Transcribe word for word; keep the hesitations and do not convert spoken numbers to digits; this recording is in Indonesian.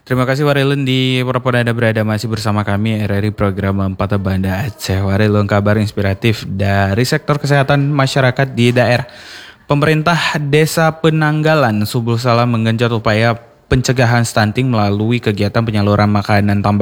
Terima kasih Warilun di Propon Anda berada masih bersama kami R R I Program empat Banda Aceh. Warilun, kabar inspiratif dari sektor kesehatan masyarakat di daerah. Pemerintah Desa Penanggalan Subul Salam menggenjot upaya pencegahan stunting melalui kegiatan penyaluran makanan tambahan